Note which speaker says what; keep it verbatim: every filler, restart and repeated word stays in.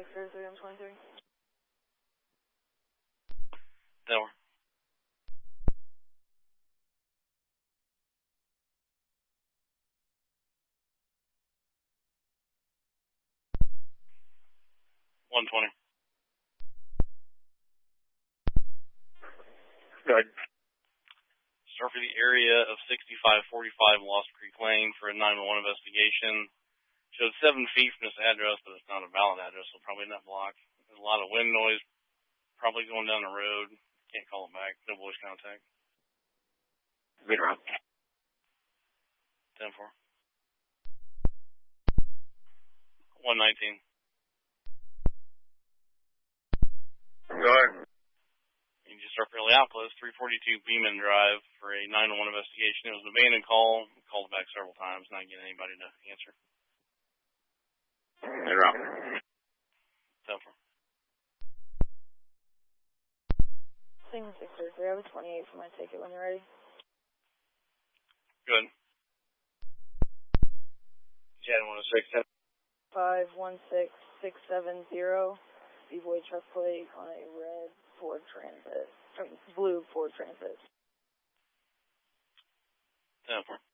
Speaker 1: six zero three M twenty-three.
Speaker 2: Delaware. one twenty.
Speaker 3: Good.
Speaker 2: Start for the area of sixty-five forty-five Lost Creek Lane for a nine one one investigation. Showed seven feet from this address, but it's not a valid address, so probably in that block. There's a lot of wind noise, probably going down the road. Can't call it back. No voice contact.
Speaker 3: Good route.
Speaker 2: ten four. one nineteen.
Speaker 3: Go ahead.
Speaker 2: You just start fairly outpost, three forty-two Beeman Drive for a nine one one investigation. It was an abandoned call. Called back several times, not getting anybody to answer.
Speaker 3: Good route.
Speaker 2: ten four.
Speaker 1: Same six zero three. I have a twenty-eight for my ticket when you're ready.
Speaker 2: Good.
Speaker 3: Jan one oh six.
Speaker 1: five one six six seven zero. B-Boy truck plate on a red Ford Transit. I mean, blue Ford Transit.
Speaker 2: ten four.